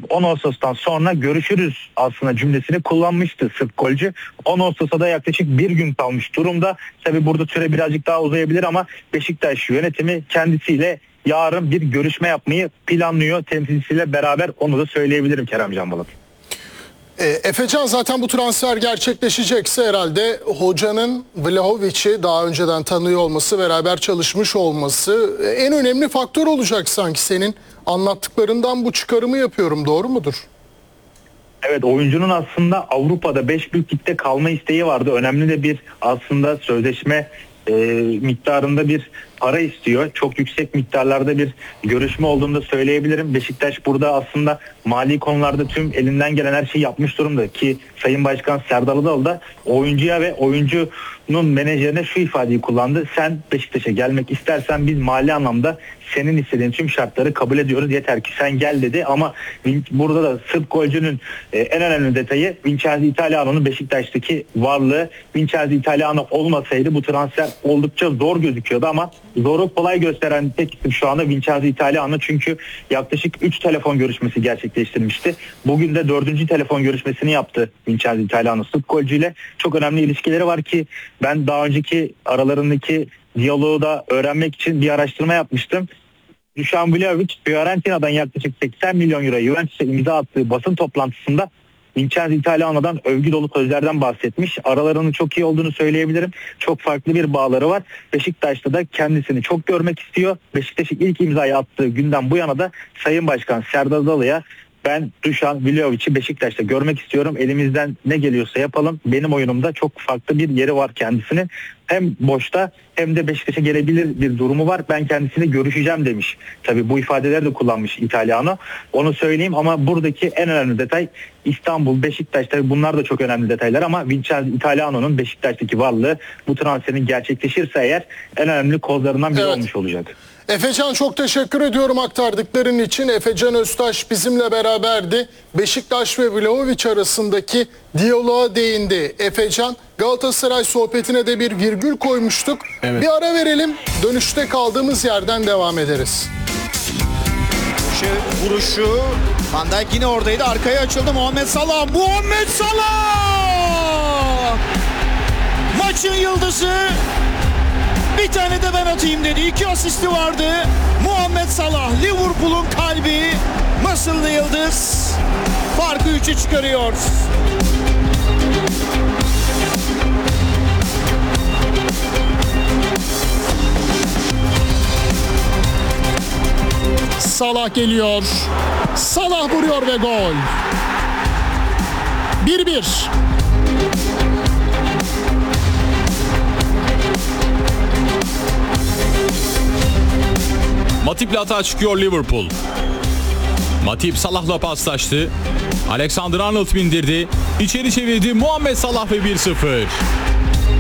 10 Ağustos'tan sonra görüşürüz aslında cümlesini kullanmıştı Sırp golcü. 10 Ağustos'a da yaklaşık bir gün kalmış durumda. Tabii burada süre birazcık daha uzayabilir ama Beşiktaş yönetimi kendisiyle yarın bir görüşme yapmayı planlıyor. Temsilcisiyle beraber, onu da söyleyebilirim Kerem Canbalat. Efecan, zaten bu transfer gerçekleşecekse herhalde hocanın Vlahovic'i daha önceden tanıyor olması, beraber çalışmış olması en önemli faktör olacak sanki. Senin anlattıklarından bu çıkarımı yapıyorum, doğru mudur? Evet, oyuncunun aslında Avrupa'da 5 büyük ligde kalma isteği vardı. Önemli de bir aslında sözleşme miktarında bir para istiyor. Çok yüksek miktarlarda bir görüşme olduğunu da söyleyebilirim. Beşiktaş burada aslında mali konularda tüm elinden gelen her şeyi yapmış durumda ki Sayın Başkan Serdar Adalı da oyuncuya ve oyuncunun menajerine şu ifadeyi kullandı: sen Beşiktaş'a gelmek istersen biz mali anlamda senin istediğin tüm şartları kabul ediyoruz, yeter ki sen gel dedi. Ama burada da Sırp golcünün en önemli detayı Vincenzo Italiano'nun Beşiktaş'taki varlığı. Vincenzo Italiano olmasaydı bu transfer oldukça zor gözüküyordu ama zoru kolay gösteren tek isim şu anda Vincenzo Italiano, çünkü yaklaşık 3 telefon görüşmesi gerçekleştirmişti. Bugün de 4. telefon görüşmesini yaptı Vincenzo Italiano Sırp golcüyle. Çok önemli ilişkileri var ki ben daha önceki aralarındaki diyaloğu da öğrenmek için bir araştırma yapmıştım. Dušan Vlahović Fiorentina'dan yaklaşık 80 milyon euro Juventus'e imza attığı basın toplantısında Vincenzo Italiano'dan övgü dolu sözlerden bahsetmiş. Aralarının çok iyi olduğunu söyleyebilirim. Çok farklı bir bağları var. Beşiktaş'ta da kendisini çok görmek istiyor. Beşiktaş'ın ilk imzayı attığı günden bu yana da Sayın Başkan Serdar Adalı'ya ben Dušan Vlahović'i Beşiktaş'ta görmek istiyorum. Elimizden ne geliyorsa yapalım. Benim oyunumda çok farklı bir yeri var kendisinin. Hem boşta hem de Beşiktaş'a gelebilir bir durumu var. Ben kendisiyle görüşeceğim demiş. Tabii bu ifadeleri de kullanmış İtalyanı. Onu söyleyeyim ama buradaki en önemli detay İstanbul, Beşiktaş. Tabii bunlar da çok önemli detaylar ama Vincenzo Italiano'nun Beşiktaş'taki varlığı bu transferin gerçekleşirse eğer en önemli kozlarından biri olmuş olacak. Efecan, çok teşekkür ediyorum aktardıkların için. Efecan Öztaş bizimle beraberdi. Beşiktaş ve Vlahović arasındaki diyaloğa değindi. Efecan, Galatasaray sohbetine de bir virgül koymuştuk. Evet. Bir ara verelim. Dönüşte kaldığımız yerden devam ederiz. Vuruşu. Van Dijk yine oradaydı. Arkaya açıldı Muhammed Salah. Muhammed Salah! Maçın yıldızı. Bir tane de ben atayım dedi. 2 asisti vardı. Muhammed Salah, Liverpool'un kalbi, Mısırlı yıldız farkı 3'e çıkarıyor. Salah geliyor. Salah vuruyor ve gol. 1-1. Matip'le atağa çıkıyor Liverpool. Matip Salah'la paslaştı. Alexander-Arnold bindirdi. İçeri çevirdi Muhammed Salah ve 1-0.